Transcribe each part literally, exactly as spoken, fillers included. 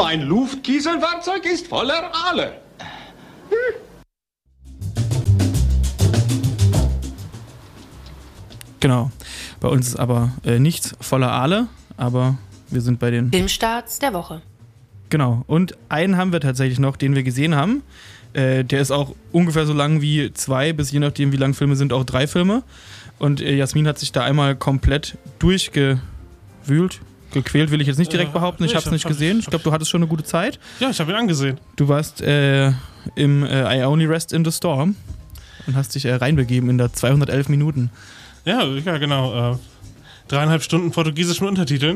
Ein Luftkieselwerkzeug ist voller Aale. Hm. Genau. Bei uns ist aber äh, nichts voller Aale, aber wir sind bei den Filmstarts der Woche. Genau. Und einen haben wir tatsächlich noch, den wir gesehen haben. Äh, der ist auch ungefähr so lang wie zwei, bis je nachdem, wie lang Filme sind, auch drei Filme. Und äh, Jasmin hat sich da einmal komplett durchgewühlt. Gequält will ich jetzt nicht direkt äh, behaupten, ich nee, habe es nicht hab, gesehen. hab, ich glaube, du hattest schon eine gute Zeit. Ja, ich habe ihn angesehen. Du warst äh, im äh, I Only Rest in the Storm und hast dich äh, reinbegeben in der zweihundertelf Minuten. Ja, ja, genau. Äh, dreieinhalb Stunden portugiesischen Untertiteln.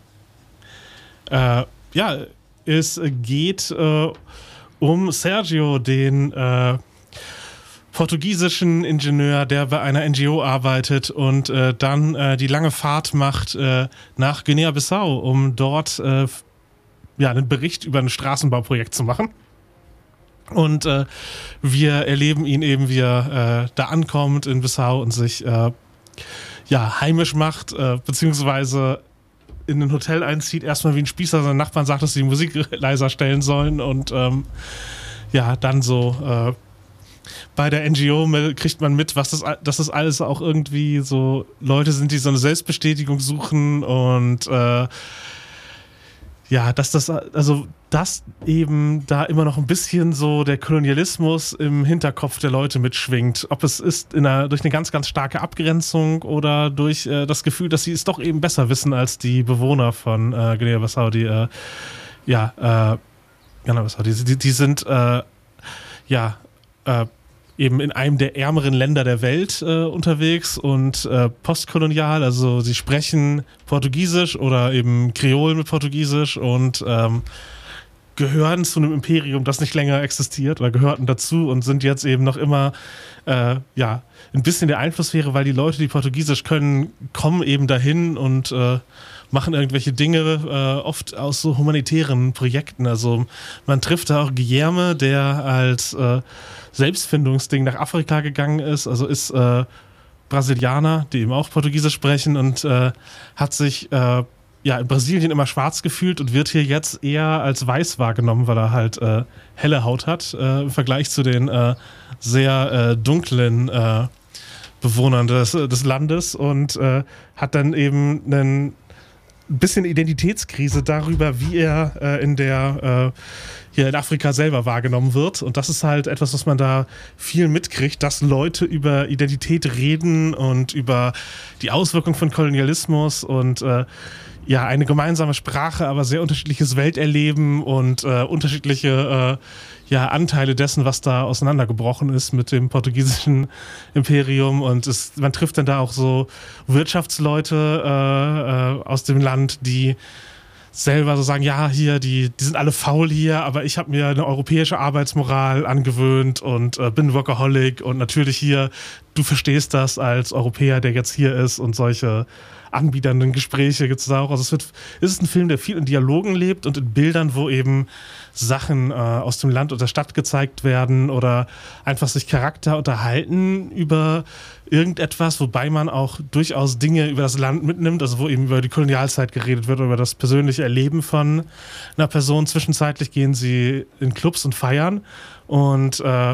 Äh, ja, es geht äh, um Sergio, den äh, portugiesischen Ingenieur, der bei einer N G O arbeitet und äh, dann äh, die lange Fahrt macht äh, nach Guinea-Bissau, um dort äh, ja, einen Bericht über ein Straßenbauprojekt zu machen. Und äh, wir erleben ihn eben, wie er äh, da ankommt in Bissau und sich äh, ja, heimisch macht, äh, beziehungsweise in ein Hotel einzieht, erstmal wie ein Spießer seinen Nachbarn sagt, dass sie die Musik leiser stellen sollen und ähm, ja, dann so äh, bei der N G O kriegt man mit, was das, dass das alles auch irgendwie so Leute sind, die so eine Selbstbestätigung suchen und äh, ja, dass das, also dass eben da immer noch ein bisschen so der Kolonialismus im Hinterkopf der Leute mitschwingt. Ob es ist in einer, durch eine ganz, ganz starke Abgrenzung oder durch äh, das Gefühl, dass sie es doch eben besser wissen als die Bewohner von äh, Guinea-Bissau, die äh, ja, äh, Guinea-Bissau, die, die, die sind äh, ja, äh, eben in einem der ärmeren Länder der Welt äh, unterwegs und äh, postkolonial, also sie sprechen Portugiesisch oder eben Kreol mit Portugiesisch und ähm, gehören zu einem Imperium, das nicht länger existiert oder gehörten dazu und sind jetzt eben noch immer äh, ja, ein bisschen der Einflusssphäre, weil die Leute, die Portugiesisch können, kommen eben dahin und äh, machen irgendwelche Dinge, äh, oft aus so humanitären Projekten. Also man trifft da auch Guilherme, der als äh, Selbstfindungsding nach Afrika gegangen ist, also ist äh, Brasilianer, die eben auch Portugiesisch sprechen und äh, hat sich äh, ja, in Brasilien immer schwarz gefühlt und wird hier jetzt eher als weiß wahrgenommen, weil er halt äh, helle Haut hat, äh, im Vergleich zu den äh, sehr äh, dunklen äh, Bewohnern des, des Landes und äh, hat dann eben einen bisschen Identitätskrise darüber, wie er äh, in der äh, hier in Afrika selber wahrgenommen wird. Und das ist halt etwas, was man da viel mitkriegt, dass Leute über Identität reden und über die Auswirkungen von Kolonialismus und äh, ja, eine gemeinsame Sprache, aber sehr unterschiedliches Welterleben und äh, unterschiedliche äh, ja, Anteile dessen, was da auseinandergebrochen ist mit dem portugiesischen Imperium. Und es, man trifft dann da auch so Wirtschaftsleute äh, äh, aus dem Land, die selber so sagen, ja, hier, die, die sind alle faul hier, aber ich habe mir eine europäische Arbeitsmoral angewöhnt und äh, bin Workaholic und natürlich hier, du verstehst das als Europäer, der jetzt hier ist und solche anbiedernden Gespräche gibt es da auch. Also es, wird, es ist ein Film, der viel in Dialogen lebt und in Bildern, wo eben Sachen äh, aus dem Land und der Stadt gezeigt werden oder einfach sich Charakter unterhalten über irgendetwas, wobei man auch durchaus Dinge über das Land mitnimmt, also wo eben über die Kolonialzeit geredet wird, über das persönliche Erleben von einer Person. Zwischenzeitlich gehen sie in Clubs und feiern und äh,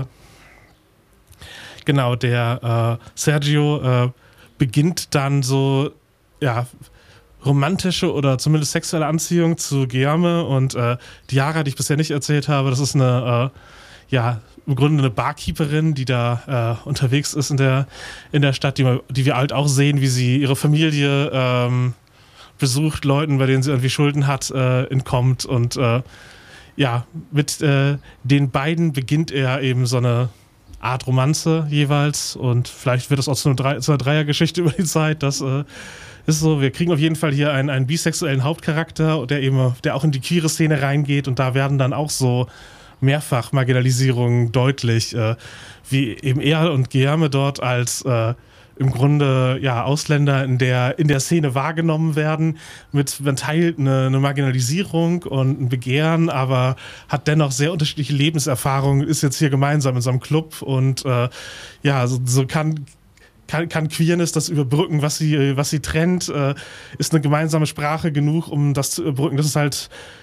genau, der äh, Sergio äh, beginnt dann so ja, romantische oder zumindest sexuelle Anziehung zu Guilherme und äh, Diara, die ich bisher nicht erzählt habe, das ist eine, äh, ja, im Grunde eine Barkeeperin, die da äh, unterwegs ist in der, in der Stadt, die, die wir halt auch sehen, wie sie ihre Familie ähm, besucht, Leuten, bei denen sie irgendwie Schulden hat, äh, entkommt und äh, ja, mit äh, den beiden beginnt er eben so eine Art Romanze jeweils und vielleicht wird es auch zu einer, Drei- zu einer Dreiergeschichte über die Zeit, das äh, ist so, wir kriegen auf jeden Fall hier einen, einen bisexuellen Hauptcharakter, der eben, der auch in die queere Szene reingeht und da werden dann auch so mehrfach Marginalisierungen deutlich, äh, wie eben er und Guilherme dort als äh, im Grunde ja Ausländer in der, in der Szene wahrgenommen werden. Mit, man teilt eine, eine Marginalisierung und ein Begehren, aber hat dennoch sehr unterschiedliche Lebenserfahrungen, ist jetzt hier gemeinsam in so einem Club und äh, ja, so, so kann Kann, kann Queerness das überbrücken, was sie, was sie trennt? Äh, ist eine gemeinsame Sprache genug, um das zu überbrücken? Das ist halt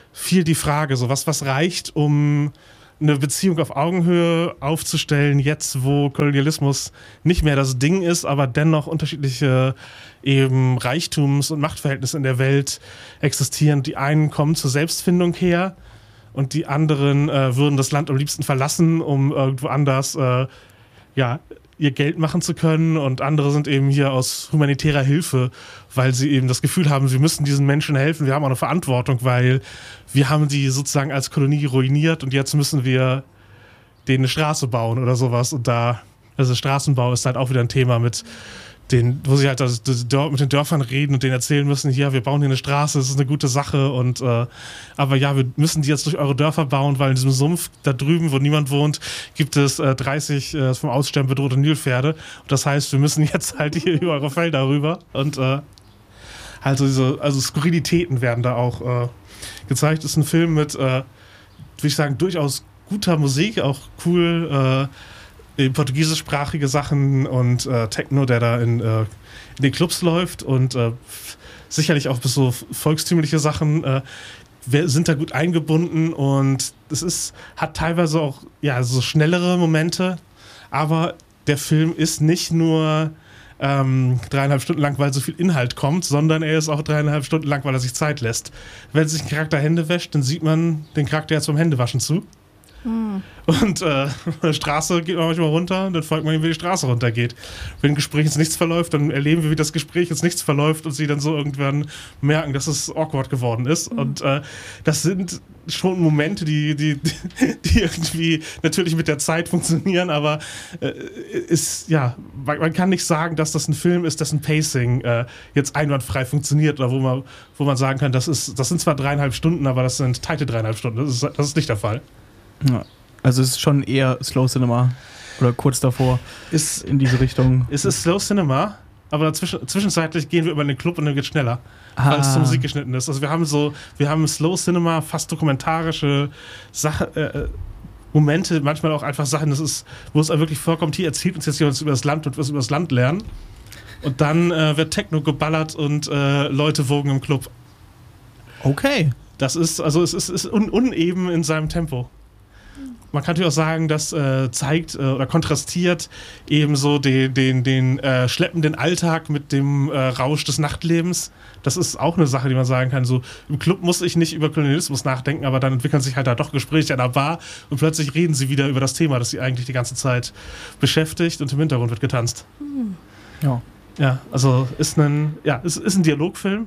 viel die Frage, so was, was reicht, um eine Beziehung auf Augenhöhe aufzustellen, jetzt wo Kolonialismus nicht mehr das Ding ist, aber dennoch unterschiedliche eben Reichtums- und Machtverhältnisse in der Welt existieren. Die einen kommen zur Selbstfindung her und die anderen äh, würden das Land am liebsten verlassen, um irgendwo anders äh, ja, ihr Geld machen zu können, und andere sind eben hier aus humanitärer Hilfe, weil sie eben das Gefühl haben, wir müssen diesen Menschen helfen, wir haben auch eine Verantwortung, weil wir haben die sozusagen als Kolonie ruiniert und jetzt müssen wir denen eine Straße bauen oder sowas. Und da, also Straßenbau ist halt auch wieder ein Thema mit den, wo sie halt das, das Dör- mit den Dörfern reden und denen erzählen müssen, ja, wir bauen hier eine Straße, das ist eine gute Sache, und äh, aber ja, wir müssen die jetzt durch eure Dörfer bauen, weil in diesem Sumpf da drüben, wo niemand wohnt, gibt es äh, dreißig äh, vom Aussterben bedrohte Nilpferde, und das heißt, wir müssen jetzt halt hier über eure Felder rüber, und äh, also diese, also Skurrilitäten werden da auch äh, gezeigt. Das ist ein Film mit, äh, würde ich sagen, durchaus guter Musik, auch cool, äh, portugiesischsprachige Sachen und äh, Techno, der da in, äh, in den Clubs läuft, und äh, sicherlich auch bis so volkstümliche Sachen äh, sind da gut eingebunden, und es ist, hat teilweise auch ja, so schnellere Momente, aber der Film ist nicht nur ähm, dreieinhalb Stunden lang, weil so viel Inhalt kommt, sondern er ist auch dreieinhalb Stunden lang, weil er sich Zeit lässt. Wenn sich ein Charakter Hände wäscht, dann sieht man den Charakter jetzt beim Händewaschen zu. Hm. Und äh, der Straße geht man manchmal runter, und dann folgt man ihm, wie die Straße runtergeht. Wenn ein Gespräch ins Nichts verläuft, dann erleben wir, wie das Gespräch ins Nichts verläuft, und sie dann so irgendwann merken, dass es awkward geworden ist. Hm. Und äh, das sind schon Momente, die, die, die irgendwie natürlich mit der Zeit funktionieren, aber äh, ist, ja, man, man kann nicht sagen, dass das ein Film ist, dessen Pacing äh, jetzt einwandfrei funktioniert, oder wo man, wo man sagen kann, das ist, das sind zwar dreieinhalb Stunden, aber das sind tighte dreieinhalb Stunden. Das ist, das ist nicht der Fall. Ja, also es ist schon eher Slow Cinema oder kurz davor ist, in diese Richtung. Es ist Slow Cinema, aber dazwischen, zwischenzeitlich gehen wir über den Club und dann geht es schneller, ah. weil es zur Musik geschnitten ist. Also wir haben so, wir haben Slow Cinema, fast dokumentarische Sache, äh, Momente, manchmal auch einfach Sachen, das ist, wo es wirklich vorkommt, hier erzählt uns jetzt jemand über das Land und was über das Land lernen. Und dann äh, wird Techno geballert und äh, Leute wogen im Club. Okay. Das ist, also es ist, ist un- uneben in seinem Tempo. Man kann natürlich auch sagen, das äh, zeigt äh, oder kontrastiert eben so den, den, den äh, schleppenden Alltag mit dem äh, Rausch des Nachtlebens. Das ist auch eine Sache, die man sagen kann. So, im Club muss ich nicht über Kolonialismus nachdenken, aber dann entwickeln sich halt da doch Gespräche an der Bar, und plötzlich reden sie wieder über das Thema, das sie eigentlich die ganze Zeit beschäftigt, und im Hintergrund wird getanzt. Hm. Ja. Ja, also ist ein, ja, es ist ein Dialogfilm.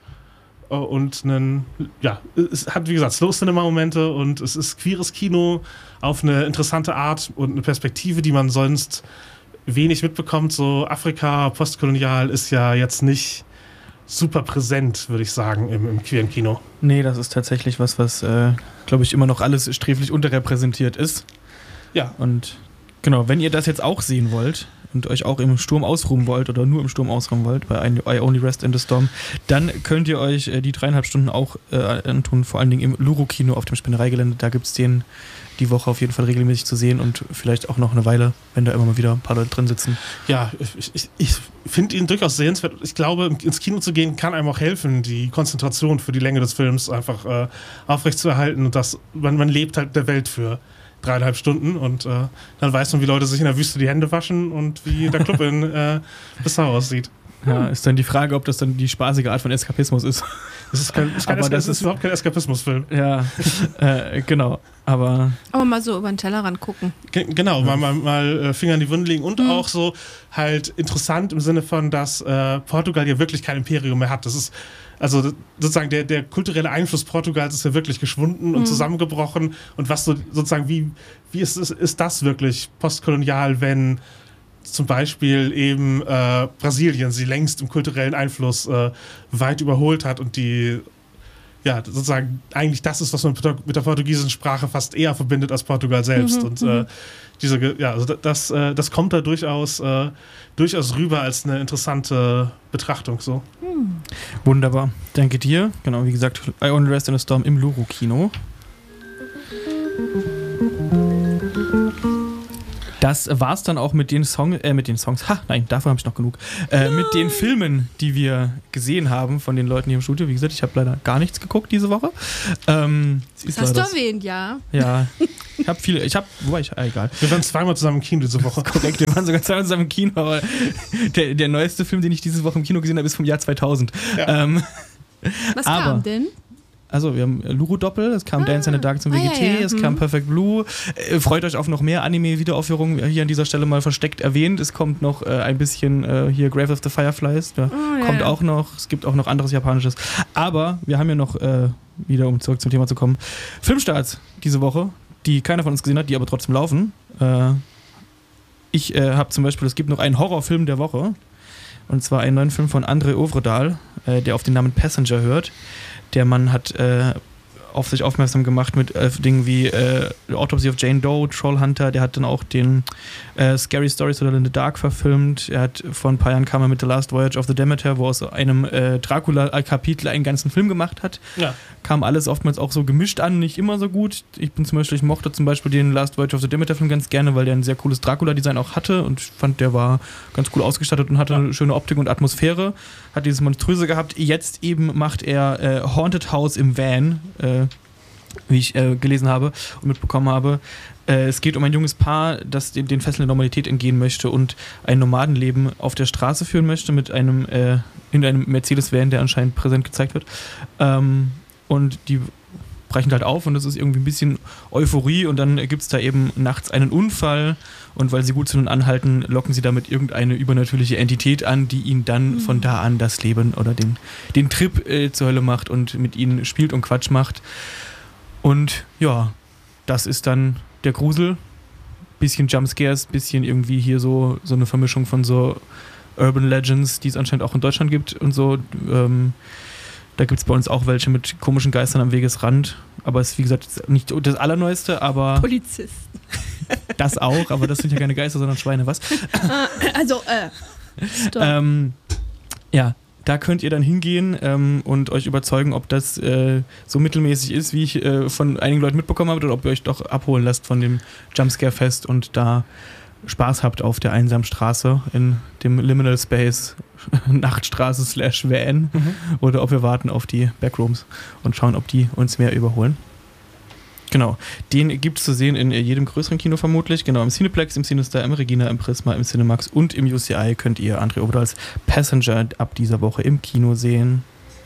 Und einen, ja, es hat wie gesagt Slow-Cinema-Momente, und es ist queeres Kino auf eine interessante Art und eine Perspektive, die man sonst wenig mitbekommt. So Afrika, postkolonial ist ja jetzt nicht super präsent, würde ich sagen, im, im queeren Kino. Nee, das ist tatsächlich was, was, äh, glaube ich, immer noch alles sträflich unterrepräsentiert ist. Ja. Und genau, wenn ihr das jetzt auch sehen wollt und euch auch im Sturm ausruhen wollt oder nur im Sturm ausruhen wollt, bei I Only Rest in the Storm, dann könnt ihr euch äh, die dreieinhalb Stunden auch äh, antun, vor allen Dingen im Luro-Kino auf dem Spinnereigelände. Da gibt es den die Woche auf jeden Fall regelmäßig zu sehen, und vielleicht auch noch eine Weile, wenn da immer mal wieder ein paar Leute drin sitzen. Ja, ich, ich, ich finde ihn durchaus sehenswert. Ich glaube, ins Kino zu gehen kann einem auch helfen, die Konzentration für die Länge des Films einfach äh, aufrechtzuerhalten, und das, man, man lebt halt der Welt für dreieinhalb Stunden, und äh, dann weiß man, wie Leute sich in der Wüste die Hände waschen und wie der Club in äh, Bissau aussieht. Ja, ist dann die Frage, ob das dann die spaßige Art von Eskapismus ist. Das ist, kein, ist, kein aber das das ist überhaupt kein Eskapismusfilm. Ja, äh, genau. Aber, aber mal so über den Tellerrand gucken. Ge- genau, mal, mal, mal Finger in die Wunde legen, und mhm. auch so halt interessant im Sinne von, dass äh, Portugal ja wirklich kein Imperium mehr hat. Das ist also sozusagen der, der kulturelle Einfluss Portugals ist ja wirklich geschwunden und mhm. zusammengebrochen. Und was so sozusagen, wie, wie ist, ist, ist das wirklich postkolonial, wenn zum Beispiel eben äh, Brasilien sie längst im kulturellen Einfluss äh, weit überholt hat und die, ja, sozusagen eigentlich das ist, was man mit der portugiesischen Sprache fast eher verbindet als Portugal selbst. Mhm, und äh, diese, ja, also das, äh, das kommt da durchaus, äh, durchaus rüber als eine interessante Betrachtung. So. Mhm. Wunderbar. Danke dir. Genau, wie gesagt, I Only Rest in the Storm im Luro-Kino. das war's dann auch mit den Songs, äh, mit den Songs, ha, nein, davon habe ich noch genug, äh, mit den Filmen, die wir gesehen haben von den Leuten hier im Studio. Wie gesagt, ich habe leider gar nichts geguckt diese Woche. Ähm, das hast du erwähnt, ja. Ja, ich habe viele, ich habe, wobei ich, äh, egal. Wir waren zweimal zusammen im Kino diese Woche. Korrekt, wir waren sogar zweimal zusammen im Kino, aber der, der neueste Film, den ich diese Woche im Kino gesehen habe, ist vom Jahr zweitausend. Ja. Ähm, Was aber, kam denn? Also wir haben Luro-Doppel, es kam ah, Dance in the Dark zum W G T, ah, ja, ja. es mhm. kam Perfect Blue. Äh, freut euch auf noch mehr Anime-Wiederaufführungen, hier an dieser Stelle mal versteckt erwähnt. Es kommt noch äh, ein bisschen äh, hier Grave of the Fireflies, da oh, kommt ja, ja. auch noch, es gibt auch noch anderes Japanisches. Aber wir haben ja noch, äh, wieder um zurück zum Thema zu kommen, Filmstarts diese Woche, die keiner von uns gesehen hat, die aber trotzdem laufen. Äh, ich äh, habe zum Beispiel, es gibt noch einen Horrorfilm der Woche, und zwar einen neuen Film von André Ovredal, äh, der auf den Namen Passenger hört. Der Mann hat äh, auf sich aufmerksam gemacht mit äh, Dingen wie äh, Autopsy of Jane Doe, Trollhunter. Der hat dann auch den äh, Scary Stories oder in the Dark verfilmt. Er hat vor ein paar Jahren kam er mit The Last Voyage of the Demeter, wo er aus einem äh, Dracula-Kapitel einen ganzen Film gemacht hat. Ja. Kam alles oftmals auch so gemischt an, nicht immer so gut. Ich bin zum Beispiel, ich mochte zum Beispiel den Last Voyage of the Demeter-Film ganz gerne, weil der ein sehr cooles Dracula-Design auch hatte und ich fand, der war ganz cool ausgestattet und hatte ja. eine schöne Optik und Atmosphäre. Hat dieses Monströse gehabt. Jetzt eben macht er äh, Haunted House im Van, äh, wie ich äh, gelesen habe und mitbekommen habe. Äh, es geht um ein junges Paar, das den, den Fesseln der Normalität entgehen möchte und ein Nomadenleben auf der Straße führen möchte mit einem, äh, in einem Mercedes-Van, der anscheinend präsent gezeigt wird. Ähm, und die brechen halt auf und es ist irgendwie ein bisschen Euphorie und dann gibt es da eben nachts einen Unfall und weil sie gut zu nun anhalten, locken sie damit irgendeine übernatürliche Entität an, die ihnen dann mhm. von da an das Leben oder den, den Trip äh, zur Hölle macht und mit ihnen spielt und Quatsch macht. Und ja, das ist dann der Grusel. Bisschen Jumpscares, bisschen irgendwie hier so, so eine Vermischung von so Urban Legends, die es anscheinend auch in Deutschland gibt und so. Ähm, da gibt es bei uns auch welche mit komischen Geistern am Wegesrand. Aber es ist, wie gesagt, nicht das Allerneueste, aber... Polizisten. Das auch, aber das sind ja keine Geister, sondern Schweine, was? Also, äh... Stop. ähm, ja, da könnt ihr dann hingehen ähm, und euch überzeugen, ob das äh, so mittelmäßig ist, wie ich äh, von einigen Leuten mitbekommen habe, oder ob ihr euch doch abholen lasst von dem Jumpscare-Fest und da Spaß habt auf der einsamen Straße in dem Liminal Space Nachtstraße slash Van mhm. oder ob wir warten auf die Backrooms und schauen, ob die uns mehr überholen. Genau, den gibt es zu sehen in jedem größeren Kino vermutlich. Genau, im Cineplex, im Cinestar, im Regina, im Prisma, im Cinemax und im U C I könnt ihr André Ovredals Passenger ab dieser Woche im Kino sehen.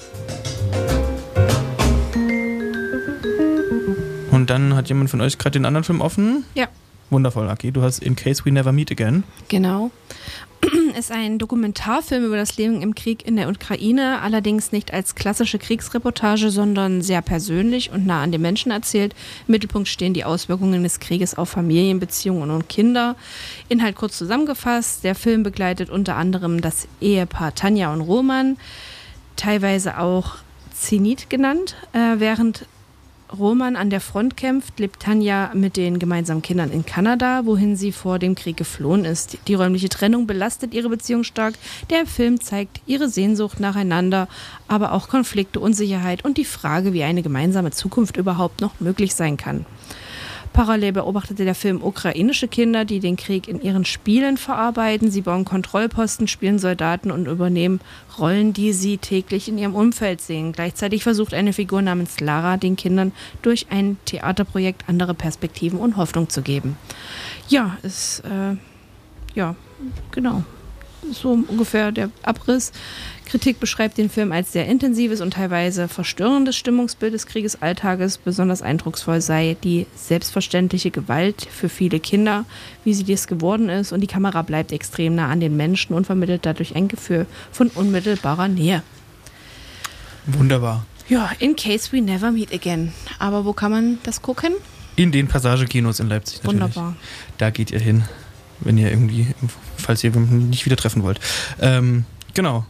Und dann hat jemand von euch gerade den anderen Film offen? Ja. Wundervoll, Aki. Du hast In Case We Never Meet Again. Genau. Ist ein Dokumentarfilm über das Leben im Krieg in der Ukraine, allerdings nicht als klassische Kriegsreportage, sondern sehr persönlich und nah an den Menschen erzählt. Im Mittelpunkt stehen die Auswirkungen des Krieges auf Familienbeziehungen und Kinder. Inhalt kurz zusammengefasst, der Film begleitet unter anderem das Ehepaar Tanja und Roman, teilweise auch Zenit genannt, äh, während Roman an der Front kämpft, lebt Tanja mit den gemeinsamen Kindern in Kanada, wohin sie vor dem Krieg geflohen ist. Die räumliche Trennung belastet ihre Beziehung stark. Der Film zeigt ihre Sehnsucht nacheinander, aber auch Konflikte, Unsicherheit und die Frage, wie eine gemeinsame Zukunft überhaupt noch möglich sein kann. Parallel beobachtete der Film ukrainische Kinder, die den Krieg in ihren Spielen verarbeiten. Sie bauen Kontrollposten, spielen Soldaten und übernehmen Rollen, die sie täglich in ihrem Umfeld sehen. Gleichzeitig versucht eine Figur namens Lara den Kindern durch ein Theaterprojekt andere Perspektiven und Hoffnung zu geben. Ja, ist, äh, ja, genau. So ungefähr der Abriss. Kritik beschreibt den Film als sehr intensives und teilweise verstörendes Stimmungsbild des Kriegesalltages. Besonders eindrucksvoll sei die selbstverständliche Gewalt für viele Kinder, wie sie dies geworden ist. Und die Kamera bleibt extrem nah an den Menschen und vermittelt dadurch ein Gefühl von unmittelbarer Nähe. Wunderbar. Ja, In Case We Never Meet Again. Aber wo kann man das gucken? In den Passagekinos in Leipzig natürlich. Wunderbar. Da geht ihr hin, wenn ihr irgendwie, falls ihr nicht wieder treffen wollt. Ähm, genau.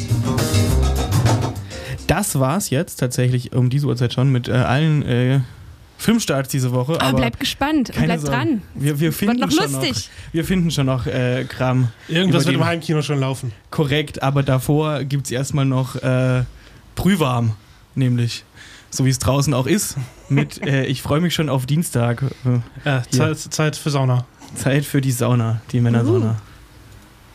Das war's jetzt tatsächlich um diese Uhrzeit schon mit äh, allen äh, Filmstarts diese Woche. Ah, aber bleibt gespannt und bleibt Sorgen. dran. Wir, wir finden noch schon lustig. noch, wir finden schon noch äh, Kram. Irgendwas wird im Heimkino schon laufen. Korrekt, aber davor gibt's erstmal noch äh, Brühwarm, nämlich so wie es draußen auch ist, mit äh, ich freue mich schon auf Dienstag. Äh, Zeit, Zeit für Sauna. Zeit für die Sauna, die Männersauna. Uh.